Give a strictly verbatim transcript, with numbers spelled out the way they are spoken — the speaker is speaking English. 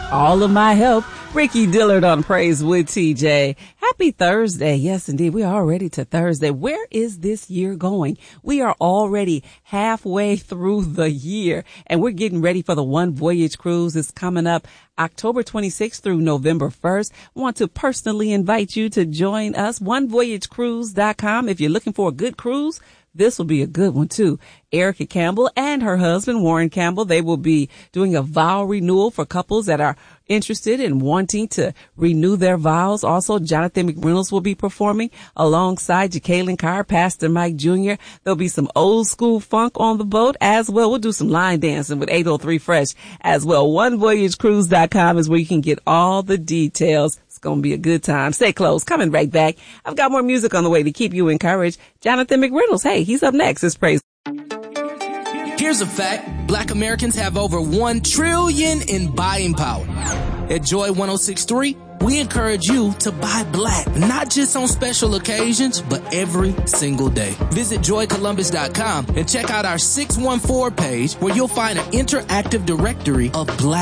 All of my help. Ricky Dillard on Praise with T J. Happy Thursday. Yes, indeed. We are already to Thursday. Where is this year going? We are already halfway through the year, and we're getting ready for the One Voyage Cruise. It's coming up October twenty-sixth through November first. I want to personally invite you to join us. one voyage cruise dot com. If you're looking for a good cruise, this will be a good one, too. Erica Campbell and her husband, Warren Campbell, they will be doing a vow renewal for couples that are interested in wanting to renew their vows. Also, Jonathan McReynolds will be performing alongside Jacqueline Carr, Pastor Mike Junior There'll be some old school funk on the boat as well. We'll do some line dancing with eight oh three Fresh as well. one voyage cruise dot com is where you can get all the details. Gonna be a good time. Stay close. Coming right back. I've got more music on the way to keep you encouraged. Jonathan McReynolds, hey, he's up next. It's Praise. Here's a fact. Black Americans have over one trillion in buying power. At Joy one oh six point three, we encourage you to buy black, not just on special occasions, but every single day. Visit joy columbus dot com and check out our six one four page where you'll find an interactive directory of black